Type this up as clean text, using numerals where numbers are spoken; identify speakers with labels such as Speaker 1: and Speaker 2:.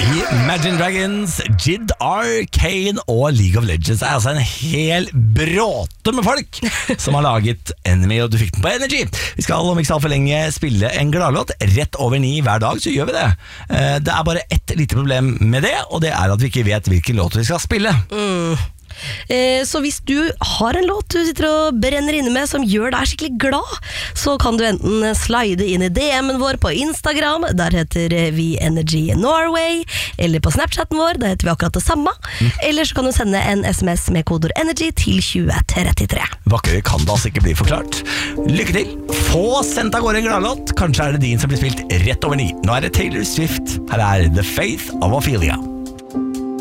Speaker 1: Imagine Dragons, Jid Arcane og League of Legends er altså en hel bråte med folk som har laget Enemy, og du fikk den på Energy. Vi skal om ikke så for lenge spille en gladlåt rett over 9 hver dag, så gjør vi det. Det er bare ett lite problem med det, og det er at vi ikke vet hvilken låt vi skal spille.
Speaker 2: Så hvis du har en låt du sitter og brenner inne med som gjør deg skikkelig glad, så kan du enten slide inn i DM-en vår på Instagram, der heter vi Energy Norway, eller på Snapchaten vår, der heter vi akkurat det samme, eller så kan du sende en SMS med kodord Energy til 2033.
Speaker 1: Vakrere kan det altså ikke bli forklart. Lykke til! Få sendt av gårde en gladlåt, kanskje er det din som blir spilt rett over 9. Nå er det Taylor Swift, her er The Faith of Ophelia.